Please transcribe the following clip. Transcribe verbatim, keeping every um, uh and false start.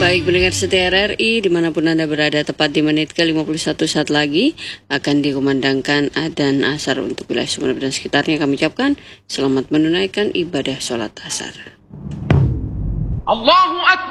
Baik pendengar setia R R I dimanapun Anda berada, tepat di menit ke lima puluh satu saat lagi akan dikumandangkan adzan asar untuk wilayah Sumeneb dan sekitarnya. Kami ucapkan selamat menunaikan ibadah sholat asar. Allahu Akbar.